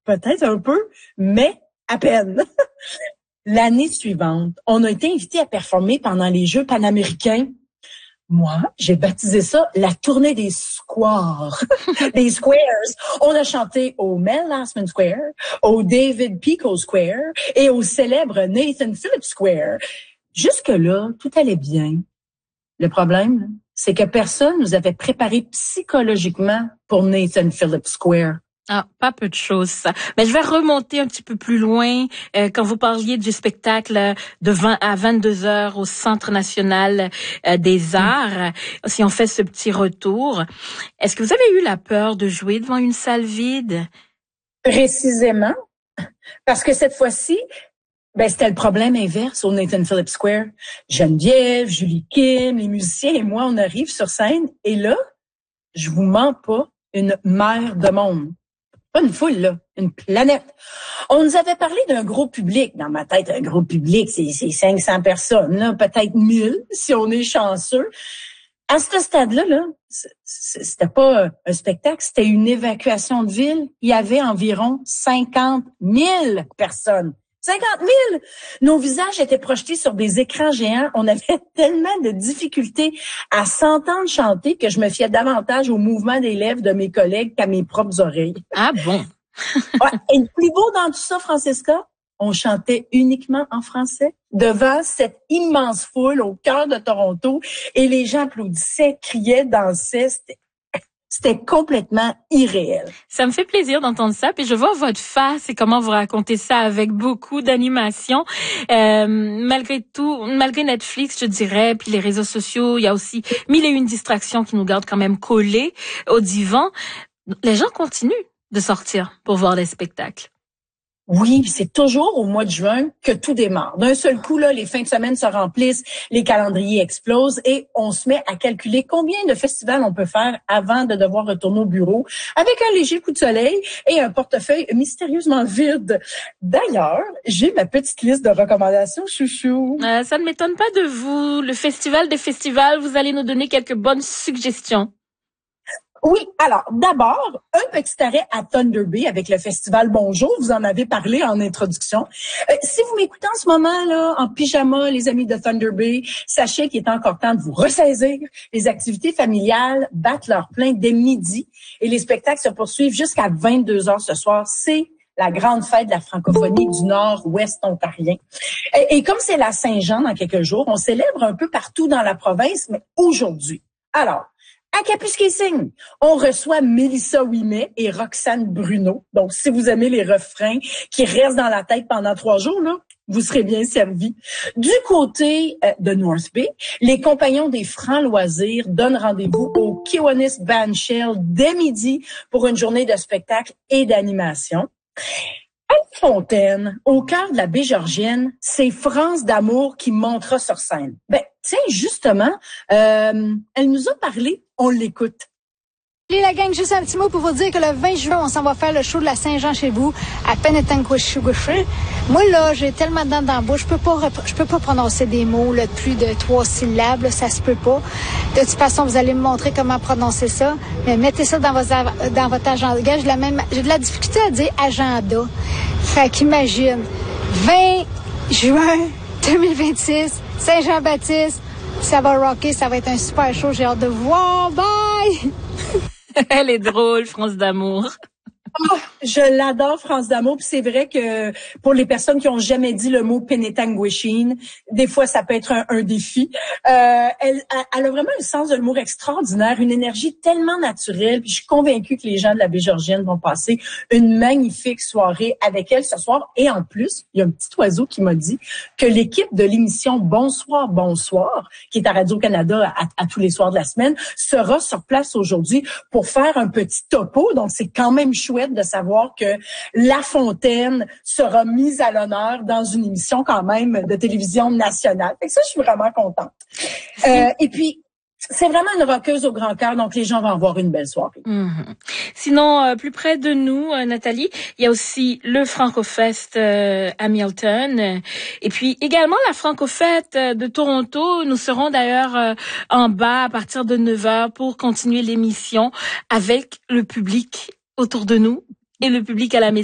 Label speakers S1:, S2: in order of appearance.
S1: peut-être un peu, mais à peine. L'année suivante, on a été invité à performer pendant les Jeux panaméricains. Moi, j'ai baptisé ça la tournée des squares, des squares. On a chanté au Mel Lastman Square, au David Pico Square et au célèbre Nathan Phillips Square. Jusque-là, tout allait bien. Le problème, c'est que personne nous avait préparé psychologiquement pour Nathan Phillips Square.
S2: Ah, pas peu de choses, ça. Mais je vais remonter un petit peu plus loin. Quand vous parliez du spectacle de 20 à 22 heures au Centre national des arts, si on fait ce petit retour, est-ce que vous avez eu la peur de jouer devant une salle vide?
S1: Précisément, parce que cette fois-ci, c'était le problème inverse au Nathan Phillips Square. Geneviève, Julie Kim, les musiciens et moi, on arrive sur scène et là, je vous mens pas, une mer de monde. Pas une foule, là, une planète. On nous avait parlé d'un gros public. Dans ma tête, un gros public, c'est 500 personnes, là, peut-être 1000 si on est chanceux. À ce stade-là, là, c'était pas un spectacle, c'était une évacuation de ville. Il y avait environ 50 000 personnes. 50 000! Nos visages étaient projetés sur des écrans géants. On avait tellement de difficultés à s'entendre chanter que je me fiais davantage au mouvement des lèvres de mes collègues qu'à mes propres oreilles.
S2: Ah bon?
S1: Ouais. Et le plus beau dans tout ça, Francesca, on chantait uniquement en français devant cette immense foule au cœur de Toronto et les gens applaudissaient, criaient, dansaient. C'était complètement irréel.
S2: Ça me fait plaisir d'entendre ça. Puis je vois votre face et comment vous racontez ça avec beaucoup d'animation. Malgré tout, malgré Netflix, je dirais, puis les réseaux sociaux, il y a aussi mille et une distractions qui nous gardent quand même collés au divan. Les gens continuent de sortir pour voir les spectacles.
S1: Oui, puis c'est toujours au mois de juin que tout démarre. D'un seul coup, là, les fins de semaine se remplissent, les calendriers explosent et on se met à calculer combien de festivals on peut faire avant de devoir retourner au bureau avec un léger coup de soleil et un portefeuille mystérieusement vide. D'ailleurs, j'ai ma petite liste de recommandations, chouchou.
S2: Ça ne m'étonne pas de vous. Le festival des festivals, vous allez nous donner quelques bonnes suggestions.
S1: Oui, alors d'abord, un petit arrêt à Thunder Bay avec le festival Bonjour, vous en avez parlé en introduction. Si vous m'écoutez en ce moment là en pyjama, les amis de Thunder Bay, sachez qu'il est encore temps de vous ressaisir. Les activités familiales battent leur plein dès midi et les spectacles se poursuivent jusqu'à 22 heures ce soir. C'est la grande fête de la francophonie du nord-ouest ontarien. Et comme c'est la Saint-Jean dans quelques jours, on célèbre un peu partout dans la province, mais aujourd'hui. Alors, à Kapuskasing, on reçoit Mélissa Ouimet et Roxane Bruno. Donc, si vous aimez les refrains qui restent dans la tête pendant 3 jours, là, vous serez bien servis. Du côté de North Bay, les compagnons des Francs Loisirs donnent rendez-vous au Kiwanis Bandshell dès midi pour une journée de spectacle et d'animation. À Fontaine, au cœur de la baie Georgienne, c'est France d'amour qui montera sur scène. Tiens, justement, elle nous a parlé, on l'écoute.
S3: Salut la gang, juste un petit mot pour vous dire que le 20 juin, on s'en va faire le show de la Saint-Jean chez vous à Penetanquishugushe. Moi, là, j'ai tellement de dents dans la bouche, je peux pas prononcer des mots là, de plus de 3 syllabes, là, ça se peut pas. De toute façon, vous allez me montrer comment prononcer ça, mais mettez ça dans votre agenda. J'ai de la difficulté à dire agenda. Fait qu'imagine, 20 juin 2026, Saint-Jean-Baptiste, ça va rocker, ça va être un super show, j'ai hâte de vous voir. Bye!
S2: Elle est drôle, France d'amour.
S1: Oh, je l'adore, France d'amour. Puis c'est vrai que pour les personnes qui ont jamais dit le mot Penetanguishene, des fois ça peut être un défi. Elle a vraiment un sens de l'humour extraordinaire, une énergie tellement naturelle. Puis je suis convaincue que les gens de la baie Georgienne vont passer une magnifique soirée avec elle ce soir. Et en plus, il y a un petit oiseau qui m'a dit que l'équipe de l'émission Bonsoir, Bonsoir, qui est à Radio-Canada à tous les soirs de la semaine, sera sur place aujourd'hui pour faire un petit topo. Donc c'est quand même chouette de savoir que La Fontaine sera mise à l'honneur dans une émission quand même de télévision nationale. Fait que ça, je suis vraiment contente. Et puis, c'est vraiment une rockeuse au grand cœur, donc les gens vont avoir une belle soirée.
S2: Sinon, plus près de nous, Nathalie, il y a aussi le Francofest à Milton. Et puis également la Francofête de Toronto. Nous serons d'ailleurs en bas à partir de 9h pour continuer l'émission avec le public autour de nous et le public à la maison.